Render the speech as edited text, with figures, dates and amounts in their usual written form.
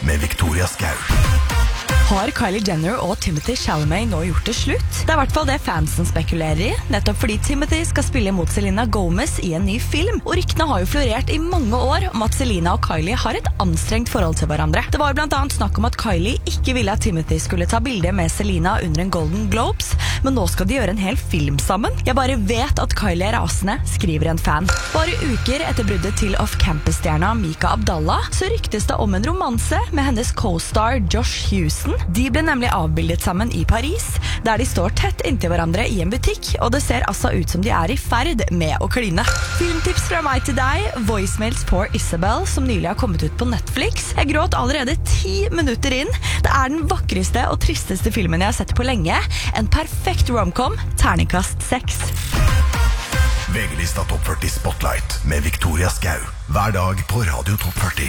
med Victoria Skau. Har Kylie Jenner og Timothée Chalamet nå gjort det slutt? Det er I hvert fall det fansen spekulerer I, nettopp fordi Timothée skal spille mot Selena Gomez I en ny film, og ryktene har jo florert I mange år om at Selena og Kylie har et anstrengt forhold til hverandre. Det var blant annet snakk om at Kylie ikke ville at Timothée skulle ta bilde med Selena under en Golden Globes, men nå skal de gjøre en hel film sammen. Jeg bare vet at Kylie rasende, skriver en fan. Bare uker etter bruddet til off-campus-stjerna Mika Abdallah, så ryktes det om en romanse med hennes co-star Josh Houston. De ble nemlig avbildet sammen I Paris, der de står tett inntil hverandre I en butikk, og det ser altså ut som de I ferd med å kline. Filmtips fra meg til deg, Voicemails for Isabel, som nylig har kommet ut på Netflix. Jeg gråt allerede 10 minutter inn. Det den vakreste og tristeste filmen jeg har sett på lenge. En perfekt romcom, terningkast 6. VG-lista Topp 40 Spotlight med Victoria Skau. Hver dag på Radio Topp 40.